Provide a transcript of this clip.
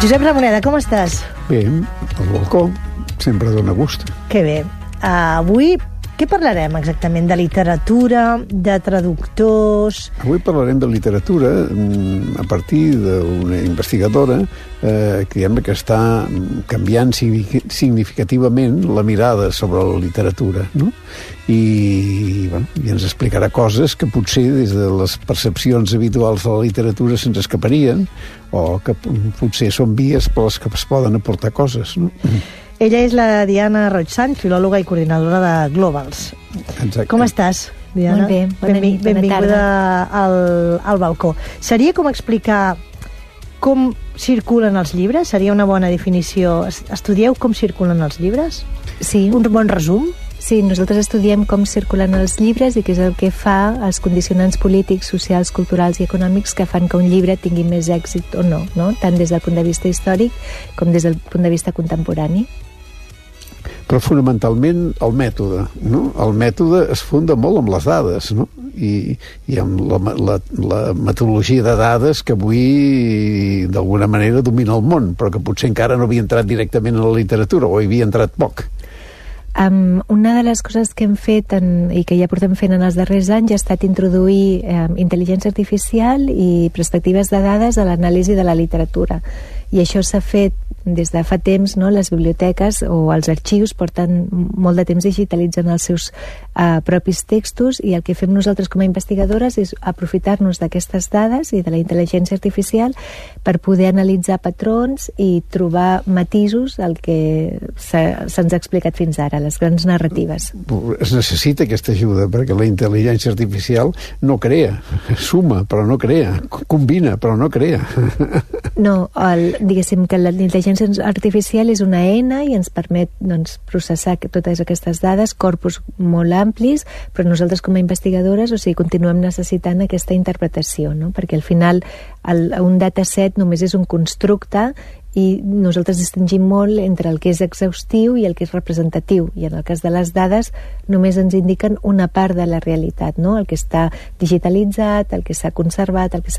Josep Ramoneda, com estàs? Bé, al balcó, sempre dona gust. Que bé. Avui, què parlarem exactament? De literatura, de traductors... Avui parlarem de literatura a partir d'una investigadora que està canviant significativament la mirada sobre la literatura, no? I ens explicarà coses que potser des de les percepcions habituals de la literatura se'ns escaparien o que potser són vies per les que es poden aportar coses, no? Ella és la Diana Roig-Sant, filòloga i coordinadora de Globals. Exacte. Com estàs, Diana? Molt bé, bona nit, bona benvinguda al balcó. Seria com explicar com circulen els llibres? Seria una bona definició. Estudieu com circulen els llibres? Sí. Un bon resum? Sí, nosaltres estudiem com circulen els llibres i què és el que fa els condicionants polítics, socials, culturals i econòmics que fan que un llibre tingui més èxit o no, tant des del punt de vista històric com des del punt de vista contemporani. Però fonamentalment el mètode, no? El mètode es funda molt amb les dades, no? I amb la metodologia de dades que avui d'alguna manera domina el món, però que potser encara no havia entrat directament a la literatura o hi havia entrat poc. Una de les coses que hem fet i que ja portem fent en els darrers anys ha estat introduir intel·ligència artificial i perspectives de dades a l'anàlisi de la literatura. I això s'ha fet des de fa temps, no? Les biblioteques o els arxius porten molt de temps digitalitzant els seus propis textos, i el que fem nosaltres com a investigadores és aprofitar-nos d'aquestes dades i de la intel·ligència artificial per poder analitzar patrons i trobar matisos al que se'ns ha explicat fins ara, les grans narratives. Es necessita aquesta ajuda perquè la intel·ligència artificial no crea, suma però no crea, combina però no crea. No, diguéssim que la intel·ligència artificial és una eina i ens permet processar totes aquestes dades, corpus molt amplis, però nosaltres com a investigadores continuem necessitant aquesta interpretació, no? Perquè al final un dataset només és un constructe i nosaltres distingim molt entre el que és exhaustiu i el que és representatiu, i en el cas de les dades només ens indiquen una part de la realitat, no? El que està digitalitzat, el que s'ha conservat, el que s'ha